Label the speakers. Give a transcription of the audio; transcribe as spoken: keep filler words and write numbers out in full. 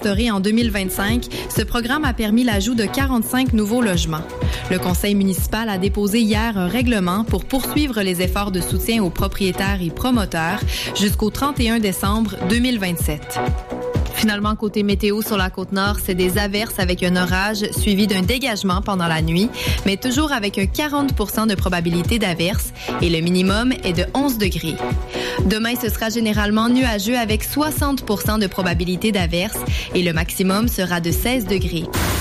Speaker 1: instauré en deux mille vingt-cinq, ce programme a permis l'ajout de quarante-cinq nouveaux logements. Le conseil municipal a déposé hier un règlement pour poursuivre les efforts de soutien aux propriétaires et promoteurs jusqu'au trente et un décembre deux mille vingt-sept. Finalement, côté météo sur la Côte-Nord, c'est des averses avec un orage suivi d'un dégagement pendant la nuit, mais toujours avec un quarante pour cent de probabilité d'averse et le minimum est de onze degrés. Demain, ce sera généralement nuageux avec soixante pour cent de probabilité d'averse et le maximum sera de seize degrés.